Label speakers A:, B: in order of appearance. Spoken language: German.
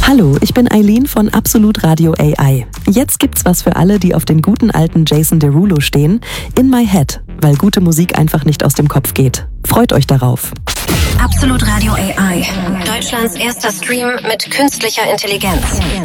A: Hallo, ich bin Eileen von Absolut Radio AI. Jetzt gibt's was für alle, die auf den guten alten Jason Derulo stehen. In My Head, weil gute Musik einfach nicht aus dem Kopf geht. Freut euch darauf.
B: Absolut Radio AI. Deutschlands erster Stream mit künstlicher Intelligenz.